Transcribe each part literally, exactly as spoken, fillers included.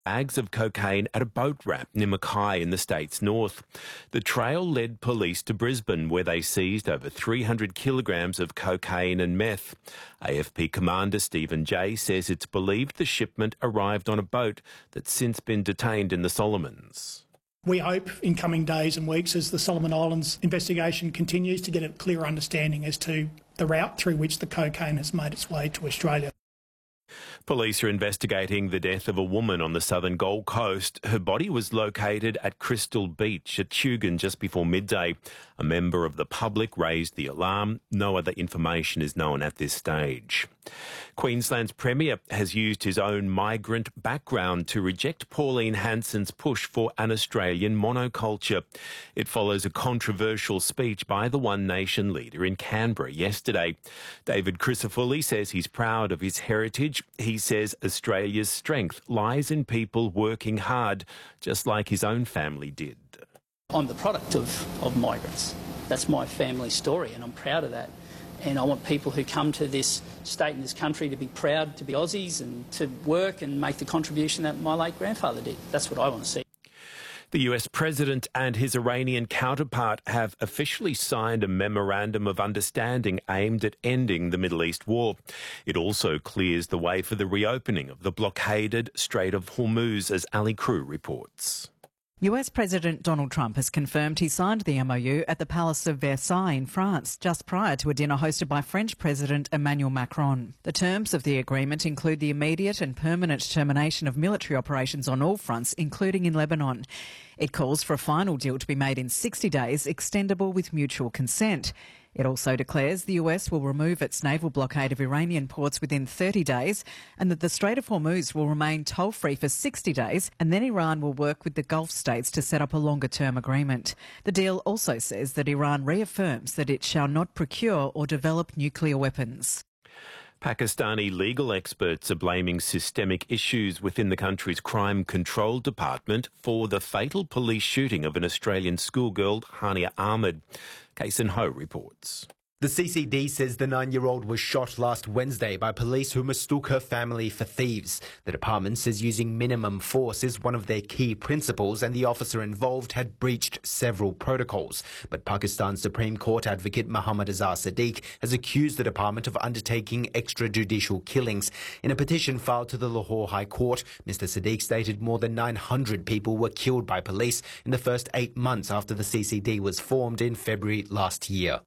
bags of cocaine at a boat ramp near Mackay in the state's north. The trail led police to Brisbane, where they seized over three hundred kilograms of cocaine and meth. A F P commander Stephen Jay says it's believed the shipment arrived on a boat that's since been detained in the Solomons. We hope in coming days and weeks, as the Solomon Islands investigation continues, to get a clearer understanding as to the route through which the cocaine has made its way to Australia. Police are investigating the death of a woman on the southern Gold Coast. Her body was located at Crystal Beach at Tugun just before midday. A member of the public raised the alarm. No other information is known at this stage. Queensland's Premier has used his own migrant background to reject Pauline Hanson's push for an Australian monoculture. It follows a controversial speech by the One Nation leader in Canberra yesterday. David Crisafulli says he's proud of his heritage. He says Australia's strength lies in people working hard, just like his own family did. I'm the product of, of migrants. That's my family story, and I'm proud of that. And I want people who come to this state and this country to be proud to be Aussies and to work and make the contribution that my late grandfather did. That's what I want to see. The U S president and his Iranian counterpart have officially signed a memorandum of understanding aimed at ending the Middle East war. It also clears the way for the reopening of the blockaded Strait of Hormuz, as Ali Crew reports. U S President Donald Trump has confirmed he signed the M O U at the Palace of Versailles in France, just prior to a dinner hosted by French President Emmanuel Macron. The terms of the agreement include the immediate and permanent termination of military operations on all fronts, including in Lebanon. It calls for a final deal to be made in sixty days, extendable with mutual consent. It also declares the U S will remove its naval blockade of Iranian ports within thirty days and that the Strait of Hormuz will remain toll-free for sixty days, and then Iran will work with the Gulf states to set up a longer-term agreement. The deal also says that Iran reaffirms that it shall not procure or develop nuclear weapons. Pakistani legal experts are blaming systemic issues within the country's crime control department for the fatal police shooting of an Australian schoolgirl, Hania Ahmed. Kason Ho reports. The C C D says the nine-year-old was shot last Wednesday by police who mistook her family for thieves. The department says using minimum force is one of their key principles, and the officer involved had breached several protocols. But Pakistan's Supreme Court advocate Muhammad Azhar Sadiq has accused the department of undertaking extrajudicial killings. In a petition filed to the Lahore High Court, Mister Sadiq stated more than nine hundred people were killed by police in the first eight months after the C C D was formed in February last year.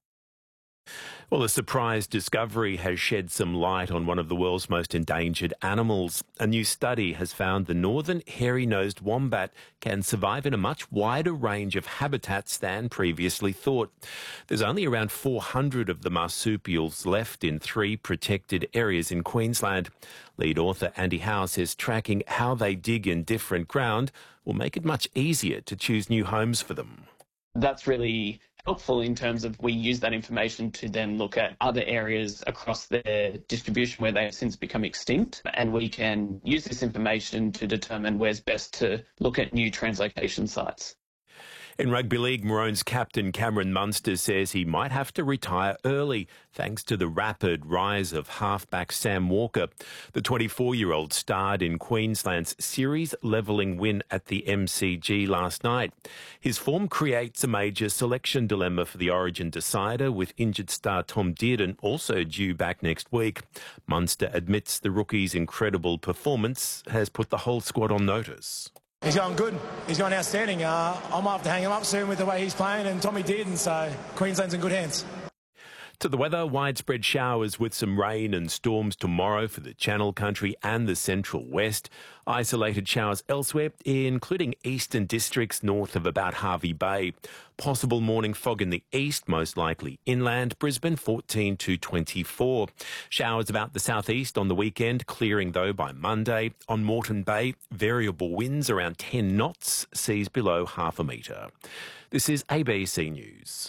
Well, a surprise discovery has shed some light on one of the world's most endangered animals. A new study has found the northern hairy-nosed wombat can survive in a much wider range of habitats than previously thought. There's only around four hundred of the marsupials left in three protected areas in Queensland. Lead author Andy Howe says tracking how they dig in different ground will make it much easier to choose new homes for them. That's really helpful in terms of we use that information to then look at other areas across their distribution where they have since become extinct, and we can use this information to determine where's best to look at new translocation sites. In rugby league, Maroons captain Cameron Munster says he might have to retire early thanks to the rapid rise of halfback Sam Walker. The twenty-four-year-old starred in Queensland's series-levelling win at the M C G last night. His form creates a major selection dilemma for the Origin decider, with injured star Tom Dearden also due back next week. Munster admits the rookie's incredible performance has put the whole squad on notice. He's going good. He's going outstanding. Uh, I might have to hang him up soon with the way he's playing, and Tommy did, and so Queensland's in good hands. To the weather, widespread showers with some rain and storms tomorrow for the Channel Country and the Central West. Isolated showers elsewhere, including eastern districts north of about Hervey Bay. Possible morning fog in the east, most likely inland. Brisbane fourteen to twenty-four. Showers about the southeast on the weekend, clearing though by Monday. On Moreton Bay, variable winds around ten knots, seas below half a metre. This is A B C News.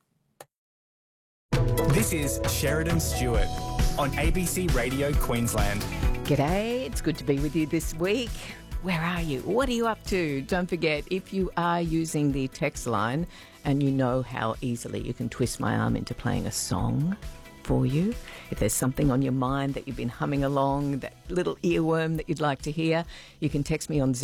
This is Sheridan Stewart on A B C Radio Queensland. G'day, it's good to be with you this week. Where are you? What are you up to? Don't forget, if you are using the text line and you know how easily you can twist my arm into playing a song, for you. If there's something on your mind that you've been humming along, that little earworm that you'd like to hear, you can text me on